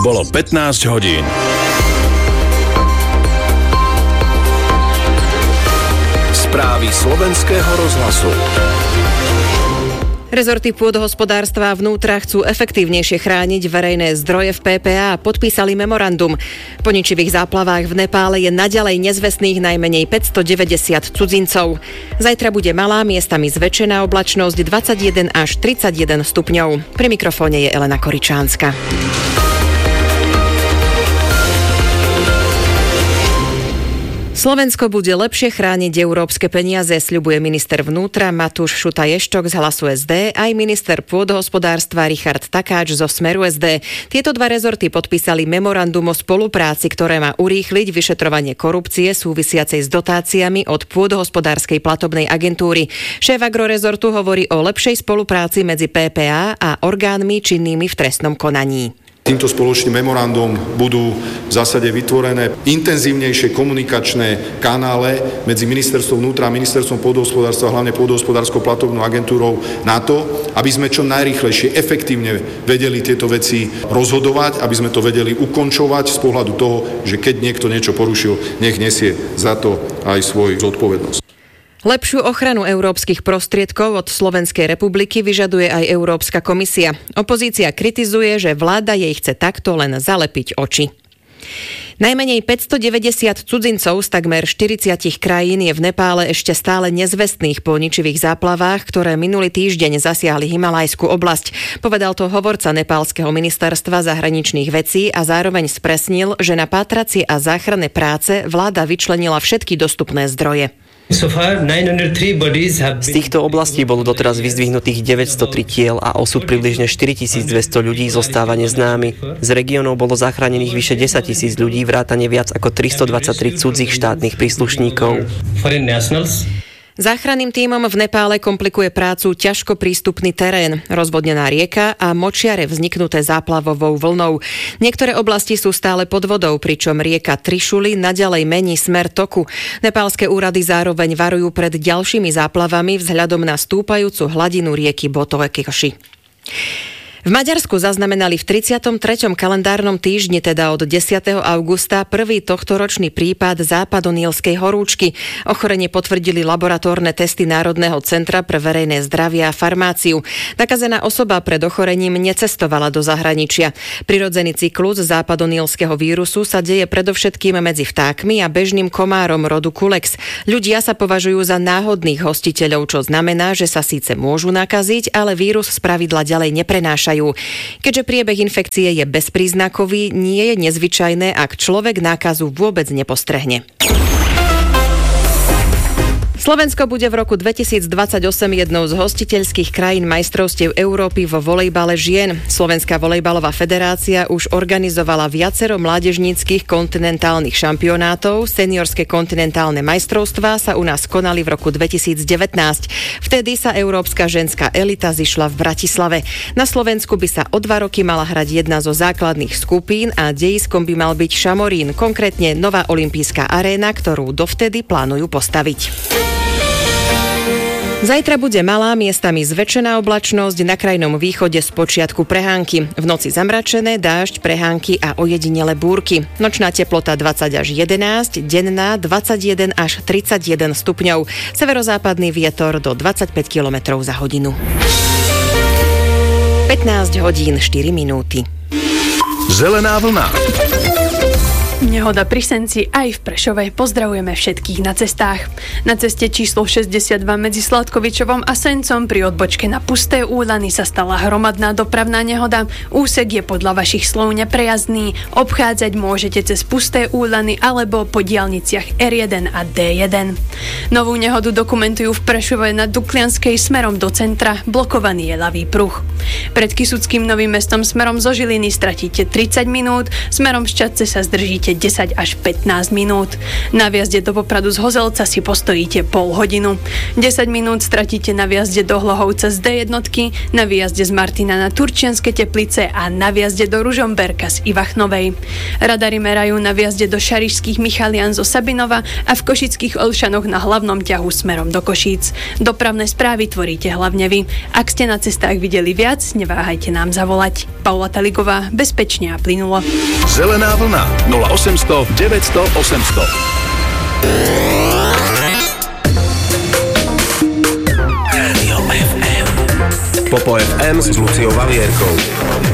Bolo 15 hodín. Správy slovenského rozhlasu. Rezorty pôdohospodárstva a vnútra chcú efektívnejšie chrániť verejné zdroje v PPA a podpísali memorandum. Po ničivých záplavách v Nepále je naďalej nezvestných najmenej 590 cudzincov. Zajtra bude malá, miestami zväčšená oblačnosť 21 až 31 stupňov. Pri mikrofóne je Elena Koričánska. Slovensko bude lepšie chrániť európske peniaze, sľubuje minister vnútra Matúš Šutaj-Eštok z Hlasu SD, aj minister pôdohospodárstva Richard Takáč zo Smeru SD. Tieto dva rezorty podpísali memorandum o spolupráci, ktoré má urýchliť vyšetrovanie korupcie súvisiacej s dotáciami od pôdohospodárskej platobnej agentúry. Šéf agrorezortu hovorí o lepšej spolupráci medzi PPA a orgánmi činnými v trestnom konaní. Týmto spoločným memorandum budú v zásade vytvorené intenzívnejšie komunikačné kanále medzi ministerstvom vnútra a ministerstvom pôdohospodárstva, hlavne pôdohospodárskou platobnou agentúrou na to, aby sme čo najrýchlejšie, efektívne vedeli tieto veci rozhodovať, aby sme to vedeli ukončovať z pohľadu toho, že keď niekto niečo porušil, nech nesie za to aj svoju zodpovednosť. Lepšiu ochranu európskych prostriedkov od Slovenskej republiky vyžaduje aj Európska komisia. Opozícia kritizuje, že vláda jej chce takto len zalepiť oči. Najmenej 590 cudzincov z takmer 40 krajín je v Nepále ešte stále nezvestných po ničivých záplavách, ktoré minulý týždeň zasiahli Himalajskú oblasť. Povedal to hovorca nepálskeho ministerstva zahraničných vecí a zároveň spresnil, že na pátracie a záchranné práce vláda vyčlenila všetky dostupné zdroje. Z týchto oblastí bolo doteraz vyzdvihnutých 903 tiel a osud približne 4200 ľudí zostáva neznámy. Z regiónov bolo zachránených vyše 10 000 ľudí, vrátane viac ako 323 cudzích štátnych príslušníkov. Záchranným tímom v Nepále komplikuje prácu ťažko prístupný terén, rozvodnená rieka a močiare vzniknuté záplavovou vlnou. Niektoré oblasti sú stále pod vodou, pričom rieka Trišuli naďalej mení smer toku. Nepálske úrady zároveň varujú pred ďalšími záplavami vzhľadom na stúpajúcu hladinu rieky Botoekeši. V Maďarsku zaznamenali v 33. kalendárnom týždni, teda od 10. augusta, prvý tohtoročný prípad západonílskej horúčky. Ochorenie potvrdili laboratórne testy Národného centra pre verejné zdravie a farmáciu. Nakazená osoba pred ochorením necestovala do zahraničia. Prirodzený cyklus západonílskeho vírusu sa deje predovšetkým medzi vtákmi a bežným komárom rodu Culex. Ľudia sa považujú za náhodných hostiteľov, čo znamená, že sa síce môžu nakaziť, ale vírus spravidla ďalej neprenáša. Keďže priebeh infekcie je bezpríznakový, nie je nezvyčajné, ak človek nákazu vôbec nepostrehne. Slovensko bude v roku 2028 jednou z hostiteľských krajín majstrovstiev Európy vo volejbale žien. Slovenská volejbalová federácia už organizovala viacero mládežníckych kontinentálnych šampionátov. Seniorské kontinentálne majstrovstvá sa u nás konali v roku 2019. Vtedy sa európska ženská elita zišla v Bratislave. Na Slovensku by sa o 2 roky mala hrať jedna zo základných skupín a dejiskom by mal byť Šamorín, konkrétne nová olympijská aréna, ktorú dovtedy plánujú postaviť. Zajtra bude malá, miestami zväčšená oblačnosť, na krajnom východe spočiatku prehánky. V noci zamračené, dážď, prehánky a ojedinele búrky. Nočná teplota 20 až 11, denná 21 až 31 stupňov. Severozápadný vietor do 25 km za hodinu. 15 hodín 4 minúty. Zelená vlna. Nehoda pri Senci aj v Prešove. Pozdravujeme všetkých na cestách. Na ceste číslo 62 medzi Sladkovičovom a Sencom pri odbočke na Pusté Úlany sa stala hromadná dopravná nehoda. Úsek je podľa vašich slov neprejazdný. Obchádzať môžete cez Pusté Úlany alebo po diaľniciach R1 a D1. Novú nehodu dokumentujú v Prešove na Duklianskej smerom do centra. Blokovaný je ľavý pruh. Pred Kysuckým Novým Mestom smerom zo Žiliny stratíte 30 minút, smerom z Čadce sa zdržíte stratíte 10 až 15 minút. Na výjazde do Popradu z Hozelca si postojíte pol hodinu. 10 minút stratíte na výjazde do Hlohovca z D1, na výjazde z Martina na Turčianske Teplice a na výjazde do Ružomberka z Ivachnovej. Radary merajú na výjazde do Šarišských Michalian zo Sabinova a v Košických Olšanoch na hlavnom ťahu smerom do Košíc. Dopravné správy tvoríte hlavne vy. Ak ste na cestách videli viac, neváhajte nám zavolať. Paula Taligová, bezpečne a plynulo. Zelená vlna 0800 900 800. Rádio FM. Popo FM s Luciou Valierkou.